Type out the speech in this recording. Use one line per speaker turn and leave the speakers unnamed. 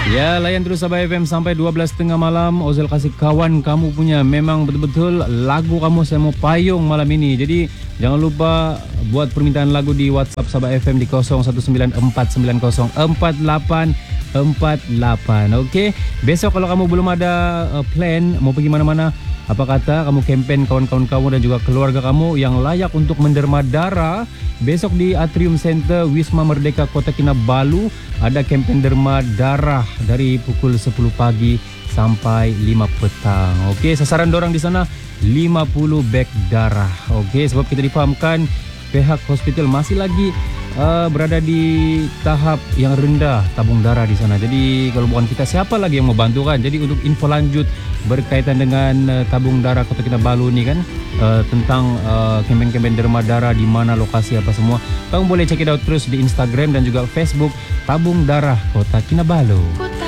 Ya, layan terus Sabah FM sampai 12.30 malam. Ozel kasih kawan kamu punya. Memang betul-betul lagu kamu saya mau payung malam ini. Jadi jangan lupa buat permintaan lagu di WhatsApp Sabah FM di 0194904848. Okey. Besok kalau kamu belum ada plan mau pergi mana-mana, apa kata kamu kempen kawan-kawan kamu dan juga keluarga kamu yang layak untuk menderma darah. Besok di Atrium Center Wisma Merdeka Kota Kinabalu ada kempen derma darah dari pukul 10 pagi sampai 5 petang. Okey, sasaran dorang di sana 50 beg darah. Okey, sebab kita difahamkan pihak hospital masih lagi berada di tahap yang rendah tabung darah di sana. Jadi kalau bukan kita, siapa lagi yang mau bantu kan? Jadi untuk info lanjut berkaitan dengan tabung darah Kota Kinabalu ni kan, tentang kempen-kempen derma darah di mana lokasi apa semua, kamu boleh check it out terus di Instagram dan juga Facebook Tabung Darah Kota Kinabalu.